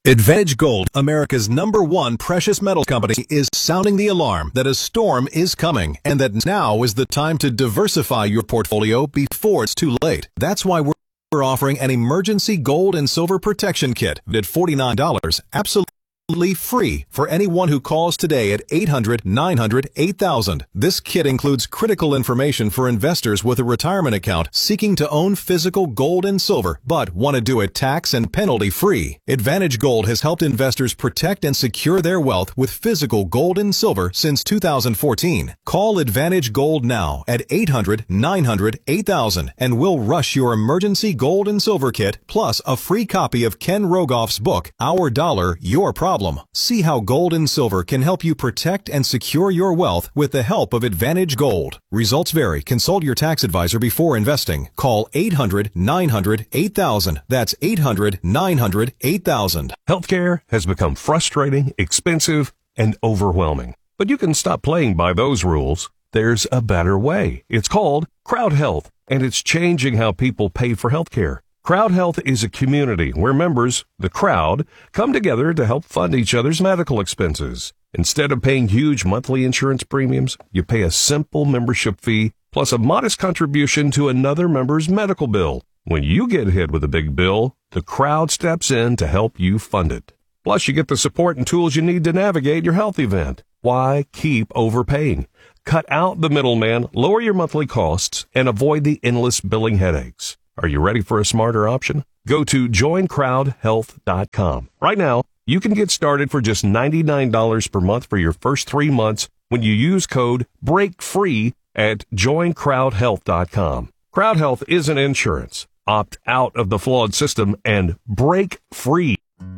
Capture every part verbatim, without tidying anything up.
Advantage Gold, America's number one precious metals company, is sounding the alarm that a storm is coming and that now is the time to diversify your portfolio before it's too late. That's why we're We're offering an emergency gold and silver protection kit at forty-nine dollars, absolutely free for anyone who calls today at eight hundred, nine hundred, eight thousand. This kit includes critical information for investors with a retirement account seeking to own physical gold and silver, but want to do it tax and penalty free. Advantage Gold has helped investors protect and secure their wealth with physical gold and silver since two thousand fourteen. Call Advantage Gold now at eight hundred, nine hundred, eight thousand and we'll rush your emergency gold and silver kit plus a free copy of Ken Rogoff's book, Our Dollar, Your Problem. See how gold and silver can help you protect and secure your wealth with the help of Advantage Gold. Results vary. Consult your tax advisor before investing. Call eight hundred, nine hundred, eight thousand. That's eight hundred, nine hundred, eight thousand. Healthcare has become frustrating, expensive, and overwhelming. But you can stop playing by those rules. There's a better way. It's called Crowd Health, and it's changing how people pay for healthcare. Crowd Health is a community where members, the crowd, come together to help fund each other's medical expenses. Instead of paying huge monthly insurance premiums, you pay a simple membership fee plus a modest contribution to another member's medical bill. When you get hit with a big bill, the crowd steps in to help you fund it. Plus, you get the support and tools you need to navigate your health event. Why keep overpaying? Cut out the middleman, lower your monthly costs, and avoid the endless billing headaches. Are you ready for a smarter option? Go to join crowd health dot com. Right now, you can get started for just ninety-nine dollars per month for your first three months when you use code BREAKFREE at join crowd health dot com. Crowd Health isn't insurance. Opt out of the flawed system and break free.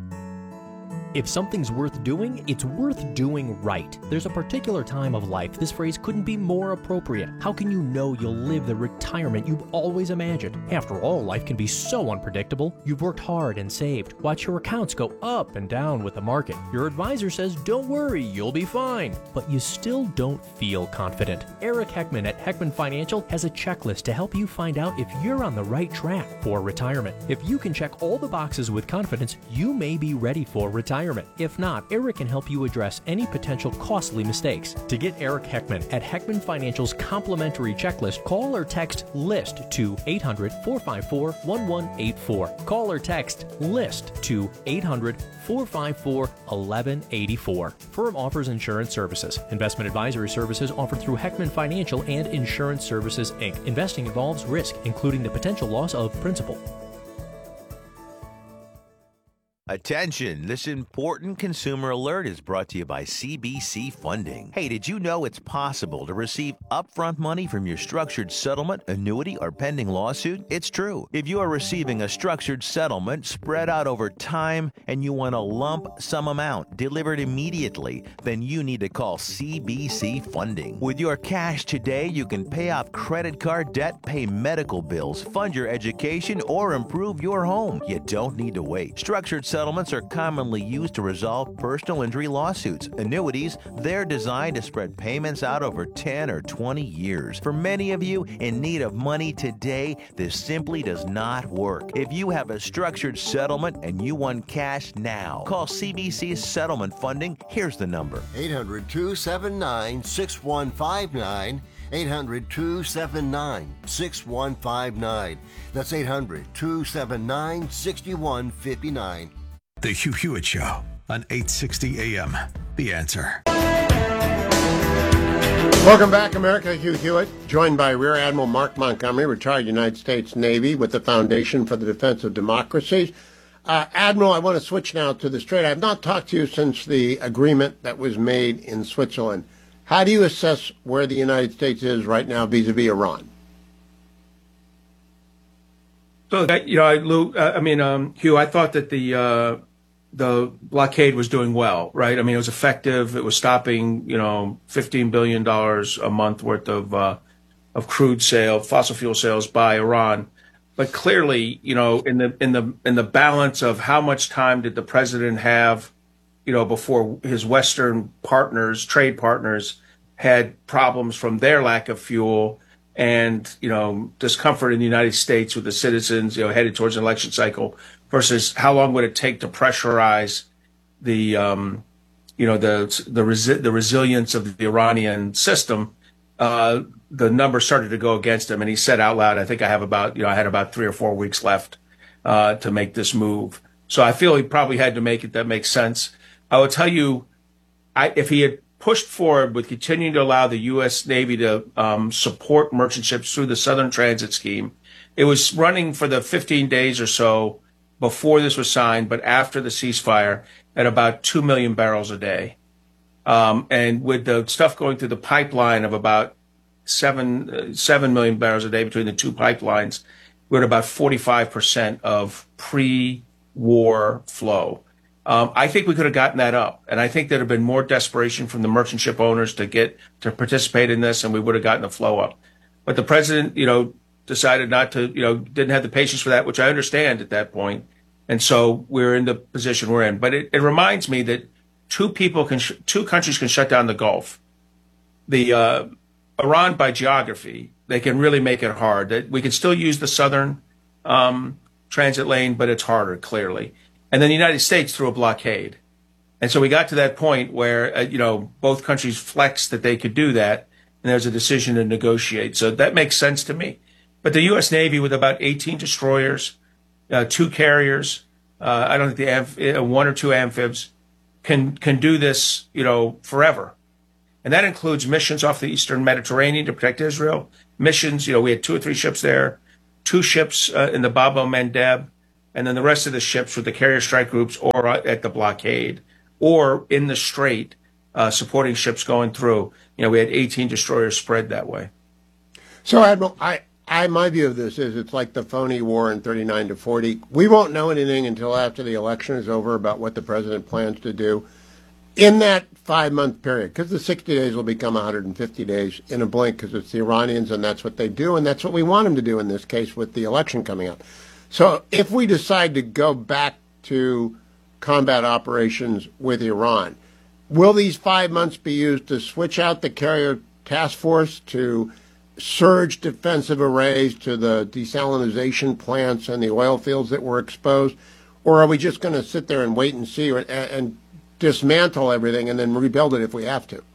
If something's worth doing, it's worth doing right. There's a particular time of life this phrase couldn't be more appropriate. How can you know you'll live the retirement you've always imagined? After all, life can be so unpredictable. You've worked hard and saved. Watch your accounts go up and down with the market. Your advisor says, don't worry, you'll be fine. But you still don't feel confident. Eric Heckman at Heckman Financial has a checklist to help you find out if you're on the right track for retirement. If you can check all the boxes with confidence, you may be ready for retirement. If not, Eric can help you address any potential costly mistakes. To get Eric Heckman at Heckman Financial's complimentary checklist, call or text LIST to eight hundred, four five four, one one eight four. Call or text LIST to eight hundred, four five four, one one eight four. Firm offers insurance services. Investment advisory services offered through Heckman Financial and Insurance Services, Incorporated. Investing involves risk, including the potential loss of principal. Attention, this important consumer alert is brought to you by C B C Funding. Hey, did you know it's possible to receive upfront money from your structured settlement, annuity, or pending lawsuit? It's true. If you are receiving a structured settlement spread out over time and you want a lump sum amount delivered immediately, then you need to call C B C Funding. With your cash today, you can pay off credit card debt, pay medical bills, fund your education, or improve your home. You don't need to wait. Structured settlements are commonly used to resolve personal injury lawsuits. Annuities, they're designed to spread payments out over ten or twenty years. For many of you in need of money today, this simply does not work. If you have a structured settlement and you want cash now, call C B C Settlement Funding. Here's the number. eight hundred, two seven nine, six one five nine. eight hundred, two seven nine, six one five nine. That's eight hundred, two seven nine, six one five nine. The Hugh Hewitt Show on eight sixty A M. The Answer. Welcome back, America. Hugh Hewitt, joined by Rear Admiral Mark Montgomery, retired United States Navy with the Foundation for the Defense of Democracy. Uh, Admiral, I want to switch now to the Strait. I've not talked to you since the agreement that was made in Switzerland. How do you assess where the United States is right now vis-a-vis Iran? So, that, you know, I, Lou, uh, I mean, um, Hugh, I thought that the uh, the blockade was doing well, right? I mean, it was effective. It was stopping, you know, fifteen billion dollars a month worth of uh, of crude sale, fossil fuel sales by Iran. But clearly, you know, in the in the in the balance of how much time did the president have, you know, before his Western partners, trade partners, had problems from their lack of fuel and, you know, discomfort in the United States with the citizens, you know, headed towards an election cycle. versus how long would it take to pressurize the, um, you know, the the, resi- the resilience of the Iranian system. Uh, the numbers started to go against him, and he said out loud, "I think I have about, you know, I had about three or four weeks left uh, to make this move." So I feel he probably had to make it. That makes sense. I will tell you, I, if he had pushed forward with continuing to allow the U S Navy to um, support merchant ships through the Southern Transit Scheme, it was running for the fifteen days or so before this was signed, but after the ceasefire, at about two million barrels a day. Um, and with the stuff going through the pipeline of about seven, uh, seven million barrels a day between the two pipelines, we're at about forty-five percent of pre-war flow. Um, I think we could have gotten that up. And I think there'd have been more desperation from the merchant ship owners to get, to participate in this, and we would have gotten the flow up. But the president, you know, decided not to, you know, didn't have the patience for that, which I understand at that point. And so we're in the position we're in. But it, it reminds me that two people can, sh- two countries can shut down the Gulf. The uh, Iran, by geography, they can really make it hard. That we can still use the southern um, transit lane, but it's harder, clearly. And then the United States through a blockade. And so we got to that point where, uh, you know, both countries flexed that they could do that, and there's a decision to negotiate. So that makes sense to me. But the U S Navy, with about eighteen destroyers, uh, two carriers, uh, I don't think the amph- uh, one or two amphibs, can can do this, you know, forever. And that includes missions off the Eastern Mediterranean to protect Israel. Missions, you know, we had two or three ships there, two ships uh, in the Bab el-Mandeb, and then the rest of the ships with the carrier strike groups or at the blockade or in the Strait, uh, supporting ships going through. You know, we had eighteen destroyers spread that way. So, Admiral, I, I my view of this is it's like the phony war in thirty-nine to forty. We won't know anything until after the election is over about what the president plans to do in that five-month period, because the sixty days will become one hundred fifty days in a blink, because it's the Iranians and that's what they do, and that's what we want them to do in this case with the election coming up. So if we decide to go back to combat operations with Iran, will these five months be used to switch out the carrier task force, to surge defensive arrays to the desalinization plants and the oil fields that were exposed? Or are we just going to sit there and wait and see and, and dismantle everything and then rebuild it if we have to?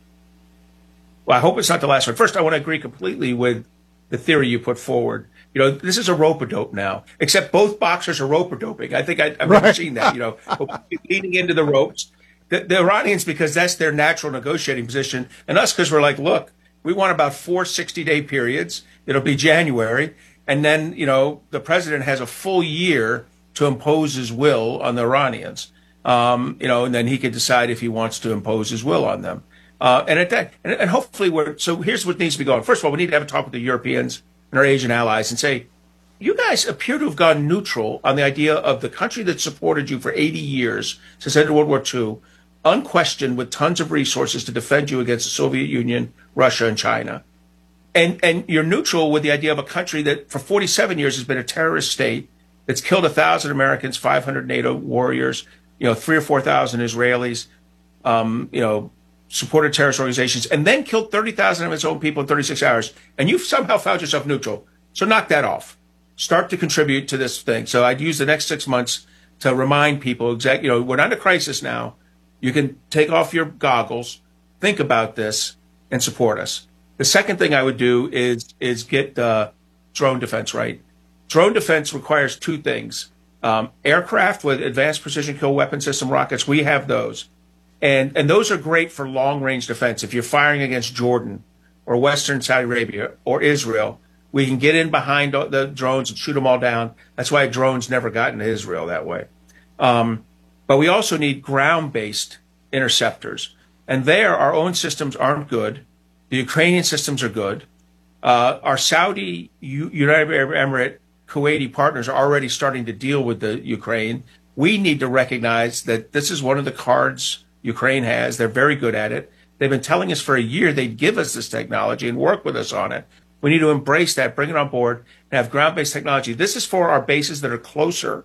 Well, I hope it's not the last one. First, I want to agree completely with the theory you put forward. You know, this is a rope-a-dope now, except both boxers are rope-a-doping. I think I, I've right. never seen that, you know, leading into the ropes. The, the Iranians, because that's their natural negotiating position, and us because we're like, look, we want about four sixty-day periods. It'll be January. And then, you know, the president has a full year to impose his will on the Iranians. Um, you know, and then he could decide if he wants to impose his will on them. Uh, and at that, and, and hopefully we're, so here's what needs to be going. First of all, we need to have a talk with the Europeans and our Asian allies and say, you guys appear to have gone neutral on the idea of the country that supported you for eighty years, since the end of World War Two, unquestioned with tons of resources to defend you against the Soviet Union, Russia, and China. And, and you're neutral with the idea of a country that for forty-seven years has been a terrorist state that's killed one thousand Americans, five hundred NATO warriors, you know, three or four thousand Israelis, um, you know, supported terrorist organizations, and then killed thirty thousand of its own people in thirty-six hours. And you've somehow found yourself neutral. So knock that off. Start to contribute to this thing. So I'd use the next six months to remind people, exactly, you know, we're not in a crisis now. You can take off your goggles, think about this, and support us. The second thing I would do is is get uh, drone defense right. Drone defense requires two things. Um, aircraft with advanced precision kill weapon system rockets, we have those. And and those are great for long-range defense. If you're firing against Jordan or Western Saudi Arabia or Israel, we can get in behind the drones and shoot them all down. That's why drones never got into Israel that way. Um, but we also need ground-based interceptors. And there, our own systems aren't good. The Ukrainian systems are good. Uh, our Saudi, U- United Arab Emirates, Kuwaiti partners are already starting to deal with the Ukraine. We need to recognize that this is one of the cards Ukraine has. They're very good at it. They've been telling us for a year they'd give us this technology and work with us on it. We need to embrace that, bring it on board, and have ground-based technology. This is for our bases that are closer,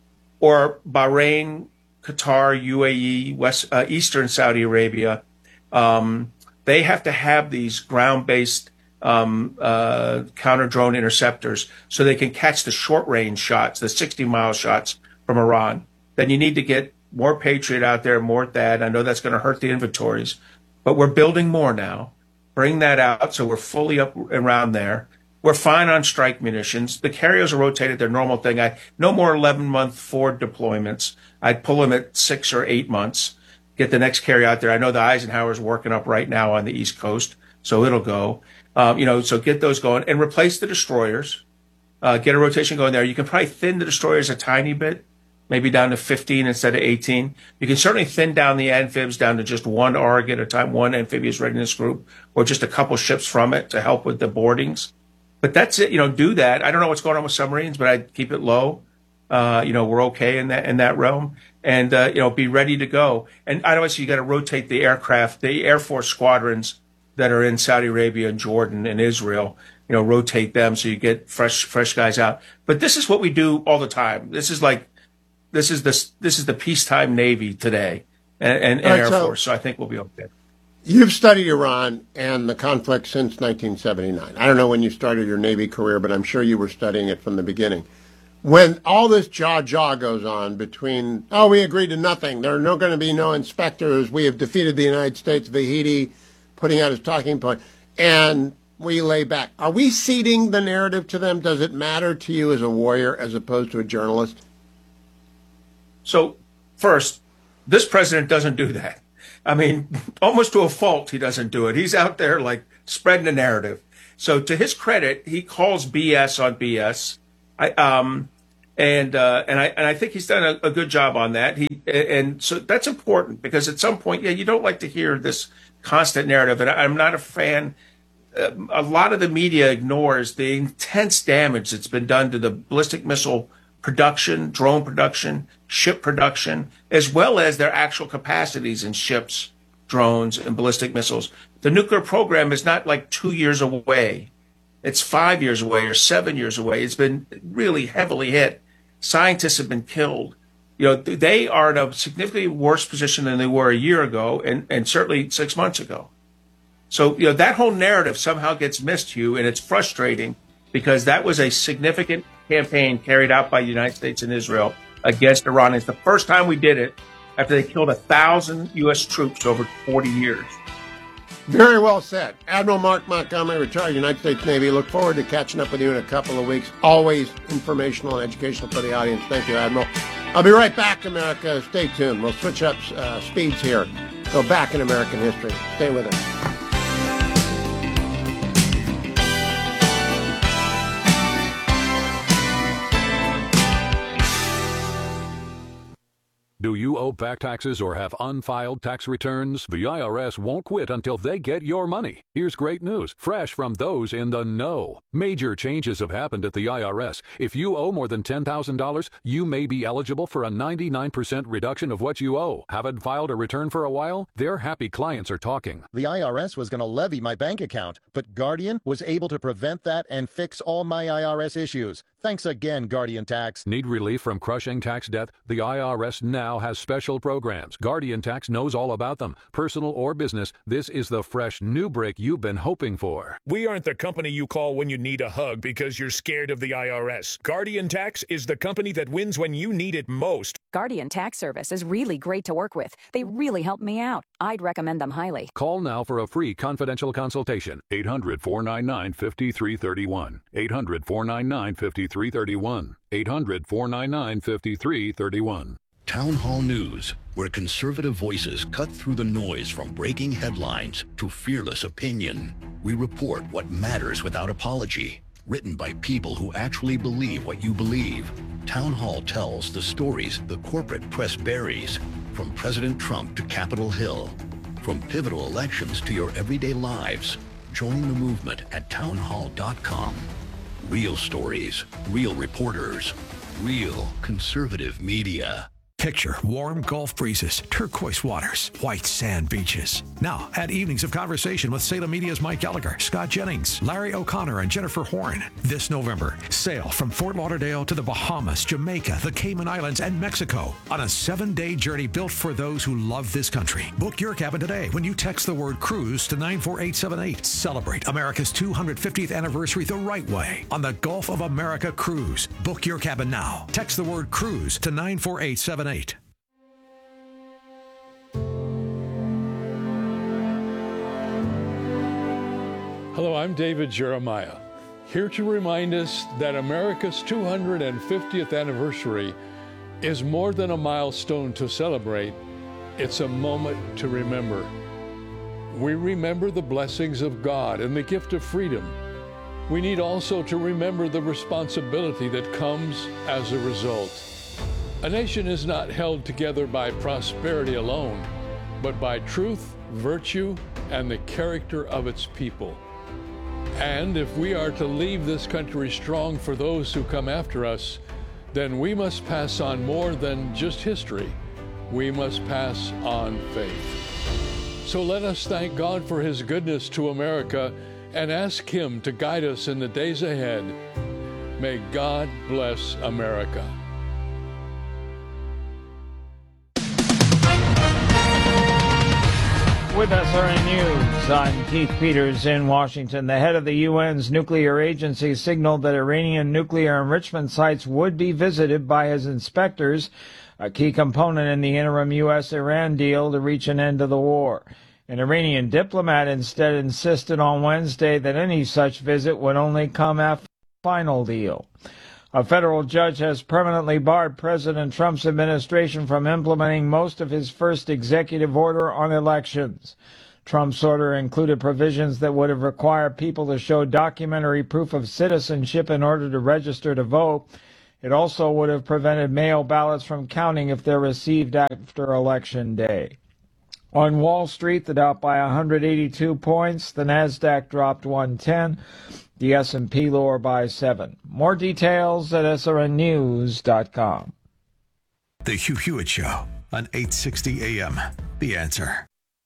or Bahrain, Qatar, U A E, West, uh, Eastern Saudi Arabia. Um, they have to have these ground-based um, uh, counter drone interceptors so they can catch the short range shots, the sixty mile shots from Iran. Then you need to get more Patriot out there, more THAAD. I know that's going to hurt the inventories, but we're building more now. Bring that out so we're fully up around there. We're fine on strike munitions. The carriers are rotated their normal thing. I no more eleven month Ford deployments. I'd pull them at six or eight months. Get the next carrier out there. I know the Eisenhower's working up right now on the East Coast, so it'll go. Um, you know, so get those going and replace the destroyers. Uh, get a rotation going there. You can probably thin the destroyers a tiny bit, maybe down to fifteen instead of eighteen. You can certainly thin down the amphibs down to just one A R G at a time, one amphibious readiness group, or just a couple ships from it to help with the boardings. But that's it. You know, do that. I don't know what's going on with submarines, but I'd keep it low. Uh, you know, we're okay in that in that realm, and uh, you know, be ready to go. And obviously, you got to rotate the aircraft, the Air Force squadrons that are in Saudi Arabia and Jordan and Israel. You know, rotate them so you get fresh fresh guys out. But this is what we do all the time. This is like this is the this is the peacetime Navy today and, and, and right, Air so Force. So I think we'll be okay. You've studied Iran and the conflict since nineteen seventy-nine. I don't know when you started your Navy career, but I'm sure you were studying it from the beginning. When all this jaw-jaw goes on between, oh, we agreed to nothing, there are no going to be no inspectors, we have defeated the United States, Vahidi putting out his talking point, and we lay back. Are we ceding the narrative to them? Does it matter to you as a warrior as opposed to a journalist? So, first, this president doesn't do that. I mean, almost to a fault, he doesn't do it. He's out there, like, spreading the narrative. So, to his credit, he calls B S on B S. I, um, and uh, and I and I think he's done a, a good job on that. He and so that's important because at some point, yeah, you don't like to hear this constant narrative. And I'm not a fan. Uh, a lot of the media ignores the intense damage that's been done to the ballistic missile production, drone production, ship production, as well as their actual capacities in ships, drones, and ballistic missiles. The nuclear program is not like two years away. It's five years away or seven years away. It's been really heavily hit. Scientists have been killed. You know, they are in a significantly worse position than they were a year ago and, and certainly six months ago. So, you know, that whole narrative somehow gets missed, Hugh, and it's frustrating because that was a significant campaign carried out by the United States and Israel against Iran. It's the first time we did it after they killed a thousand U S troops over forty years. Very well said. Admiral Mark Montgomery, retired United States Navy. Look forward to catching up with you in a couple of weeks. Always informational and educational for the audience. Thank you, Admiral. I'll be right back, America. Stay tuned. We'll switch up uh, speeds here. Go back in American history. Stay with us. Do you owe back taxes or have unfiled tax returns? The I R S won't quit until they get your money. Here's great news, fresh from those in the know. Major changes have happened at the I R S. If you owe more than ten thousand dollars, you may be eligible for a ninety-nine percent reduction of what you owe. Haven't filed a return for a while? Their happy clients are talking. The I R S was going to levy my bank account, but Guardian was able to prevent that and fix all my I R S issues. Thanks again, Guardian Tax. Need relief from crushing tax debt? The I R S now has special programs. Guardian Tax knows all about them. Personal or business, this is the fresh new break you've been hoping for. We aren't the company you call when you need a hug because you're scared of the I R S. Guardian Tax is the company that wins when you need it most. Guardian Tax Service is really great to work with. They really helped me out. I'd recommend them highly. Call now for a free confidential consultation. eight hundred, four nine nine, five three three one. eight hundred, four nine nine, five three three one. eight hundred, four nine nine, five three three one. Town Hall News, where conservative voices cut through the noise from breaking headlines to fearless opinion. We report what matters without apology. Written by people who actually believe what you believe. Town Hall tells the stories the corporate press buries, from President Trump to Capitol Hill, from pivotal elections to your everyday lives. Join the movement at town hall dot com. Real stories, real reporters, real conservative media. Picture warm Gulf breezes, turquoise waters, white sand beaches. Now, add evenings of conversation with Salem Media's Mike Gallagher, Scott Jennings, Larry O'Connor, and Jennifer Horn. This November, sail from Fort Lauderdale to the Bahamas, Jamaica, the Cayman Islands, and Mexico on a seven-day journey built for those who love this country. Book your cabin today when you text the word cruise to nine four eight seven eight. Celebrate America's two hundred fiftieth anniversary the right way on the Gulf of America Cruise. Book your cabin now. Text the word cruise to nine four eight seven eight. Hello, I'm David Jeremiah, here to remind us that America's two hundred fiftieth anniversary is more than a milestone to celebrate. It's a moment to remember. We remember the blessings of God and the gift of freedom. We need also to remember the responsibility that comes as a result. A nation is not held together by prosperity alone, but by truth, virtue, and the character of its people. And if we are to leave this country strong for those who come after us, then we must pass on more than just history. We must pass on faith. So let us thank God for His goodness to America and ask Him to guide us in the days ahead. May God bless America. With S R N News, I'm Keith Peters in Washington. The head of the U N's nuclear agency signaled that Iranian nuclear enrichment sites would be visited by his inspectors, a key component in the interim U S Iran deal to reach an end to the war. An Iranian diplomat instead insisted on Wednesday that any such visit would only come after the final deal. A federal judge has permanently barred President Trump's administration from implementing most of his first executive order on elections. Trump's order included provisions that would have required people to show documentary proof of citizenship in order to register to vote. It also would have prevented mail ballots from counting if they're received after Election Day. On Wall Street, the Dow by one hundred eighty-two points, the NASDAQ dropped one ten. The S and P lower by seven. More details at S R N news dot com. The Hugh Hewitt Show on eight sixty A M. The Answer.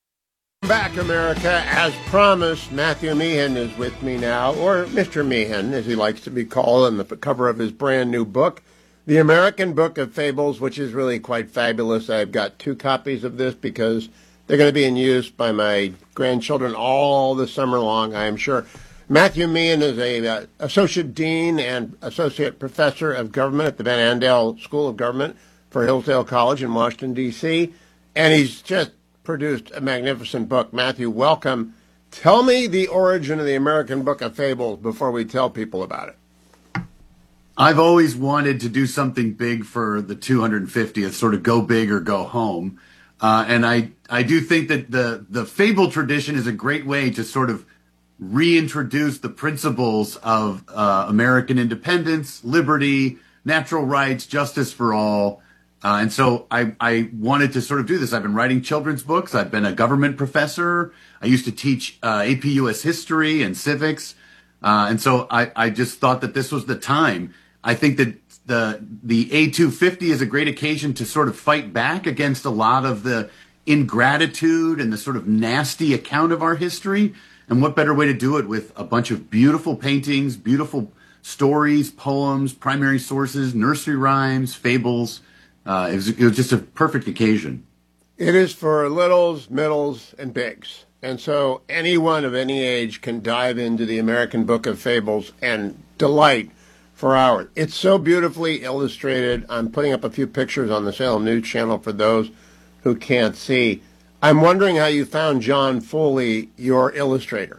Back, America. As promised, Matthew Meehan is with me now, or Mister Meehan, as he likes to be called, on the cover of his brand new book, The American Book of Fables, which is really quite fabulous. I've got two copies of this because they're going to be in use by my grandchildren all the summer long, I am sure. Matthew Meehan is a uh, associate dean and associate professor of government at the Van Andel School of Government for Hillsdale College in Washington, D C, and he's just produced a magnificent book. Matthew, welcome. Tell me the origin of the American Book of Fables before we tell people about it. I've always wanted to do something big for the two hundred fiftieth, sort of go big or go home. Uh, and I, I do think that the, the fable tradition is a great way to sort of reintroduce the principles of uh, American independence, liberty, natural rights, justice for all. Uh, and so I, I wanted to sort of do this. I've been writing children's books. I've been a government professor. I used to teach uh, A P U S history and civics. Uh, and so I, I just thought that this was the time. I think that the the A two fifty is a great occasion to sort of fight back against a lot of the ingratitude and the sort of nasty account of our history. And what better way to do it with a bunch of beautiful paintings, beautiful stories, poems, primary sources, nursery rhymes, fables. Uh, it, was, it was just a perfect occasion. It is for littles, middles, and bigs. And so anyone of any age can dive into the American Book of Fables and delight for hours. It's so beautifully illustrated. I'm putting up a few pictures on the Salem News Channel for those who can't see. I'm wondering how you found John Foley, your illustrator.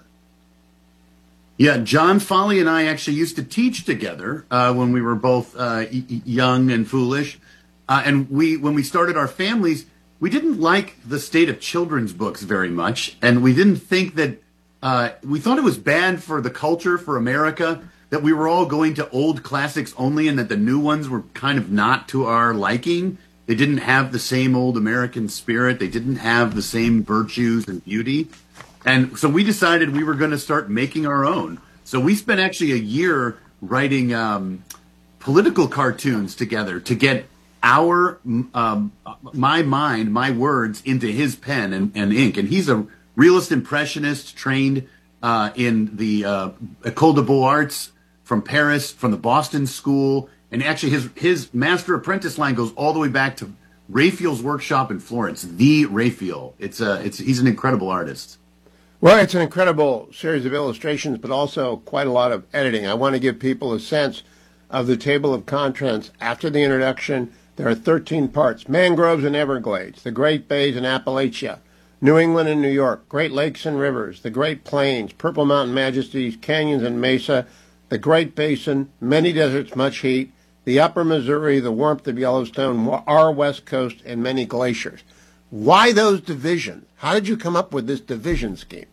Yeah, John Foley and I actually used to teach together uh, when we were both uh, y- young and foolish. Uh, and we, when we started our families, we didn't like the state of children's books very much. And we didn't think that, uh, we thought it was bad for the culture, for America, that we were all going to old classics only and that the new ones were kind of not to our liking. They didn't have the same old American spirit. They didn't have the same virtues and beauty. And so we decided we were going to start making our own. So we spent actually a year writing um, political cartoons together to get our um, my mind, my words into his pen and, and ink. And he's a realist impressionist trained uh, in the uh, École des Beaux-Arts from Paris, from the Boston School. And actually his, his master apprentice line goes all the way back to Raphael's workshop in Florence, the Raphael. It's a, it's, he's an incredible artist. Well, it's an incredible series of illustrations, but also quite a lot of editing. I want to give people a sense of the table of contents. After the introduction, there are thirteen parts: mangroves and Everglades, the Great Bays and Appalachia, New England and New York, Great Lakes and Rivers, the Great Plains, Purple Mountain Majesties, canyons and mesa, the Great Basin, many deserts, much heat, the Upper Missouri, the warmth of Yellowstone, our West Coast, and many glaciers. Why those divisions? How did you come up with this division scheme?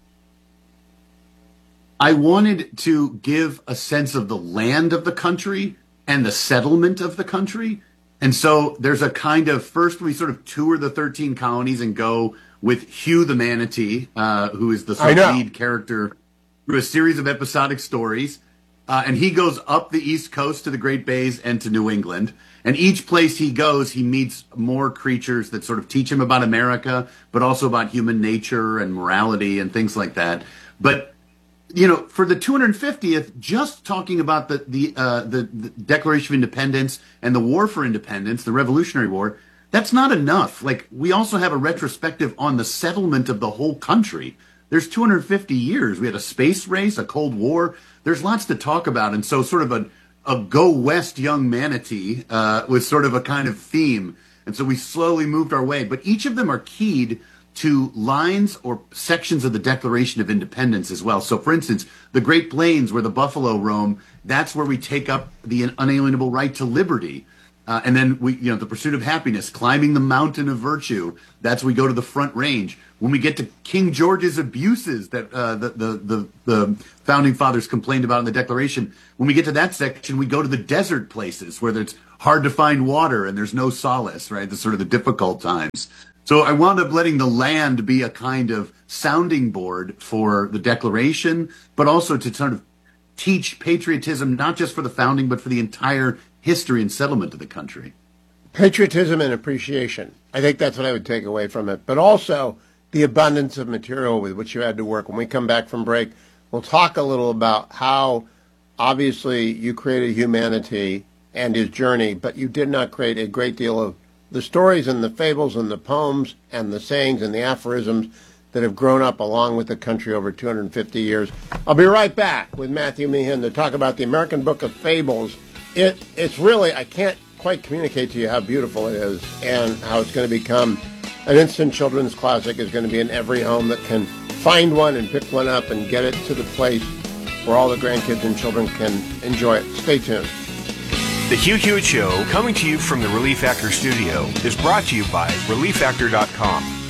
I wanted to give a sense of the land of the country and the settlement of the country. And so there's a kind of, first we sort of tour the thirteen colonies and go with Hugh the Manatee, uh, who is the sort of lead character through a series of episodic stories. Uh, and he goes up the East Coast to the Great Bays and to New England. And each place he goes, he meets more creatures that sort of teach him about America, but also about human nature and morality and things like that. But, you know, for the two hundred fiftieth, just talking about the, the, uh, the, the Declaration of Independence and the War for Independence, the Revolutionary War, that's not enough. Like, we also have a retrospective on the settlement of the whole country. There's two hundred fifty years. We had a space race, a Cold War. There's lots to talk about. And so sort of a, a go west young manatee uh, was sort of a kind of theme. And so we slowly moved our way. But each of them are keyed to lines or sections of the Declaration of Independence as well. So, for instance, the Great Plains where the buffalo roam, that's where we take up the unalienable right to liberty. Uh, and then we, you know, the pursuit of happiness, climbing the mountain of virtue. That's where we go to the Front Range. When we get to King George's abuses that uh, the, the the the founding fathers complained about in the Declaration, when we get to that section, we go to the desert places where it's hard to find water and there's no solace, right? The sort of the difficult times. So I wound up letting the land be a kind of sounding board for the Declaration, but also to sort of teach patriotism, not just for the founding, but for the entire history and settlement of the country. Patriotism and appreciation. I think that's what I would take away from it. But also the abundance of material with which you had to work. When we come back from break, we'll talk a little about how obviously you created humanity and his journey, but you did not create a great deal of the stories and the fables and the poems and the sayings and the aphorisms that have grown up along with the country over two hundred fifty years. I'll be right back with Matthew Meehan to talk about the American Book of Fables. It, it's really, I can't quite communicate to you how beautiful it is and how it's going to become an instant children's classic. Is going to be in every home that can find one and pick one up and get it to the place where all the grandkids and children can enjoy it. Stay tuned. The Hugh Hewitt Show, coming to you from the Relief Factor studio, is brought to you by relief factor dot com.